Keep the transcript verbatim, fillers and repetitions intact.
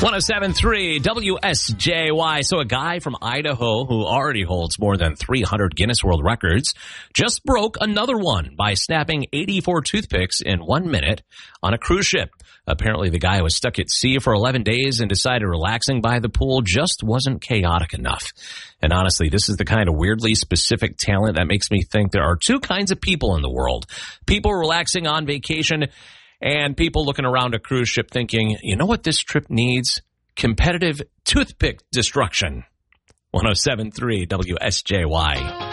one oh seven point three W S J Y. So a guy from Idaho who already holds more than three hundred Guinness World Records just broke another one by snapping eighty-four toothpicks in one minute on a cruise ship. Apparently the guy was stuck at sea for eleven days and decided relaxing by the pool just wasn't chaotic enough. And honestly, this is the kind of weirdly specific talent that makes me think there are two kinds of people in the world. People relaxing on vacation and people looking around a cruise ship thinking, you know what this trip needs? Competitive toothpick destruction. one oh seven point three W S J Y.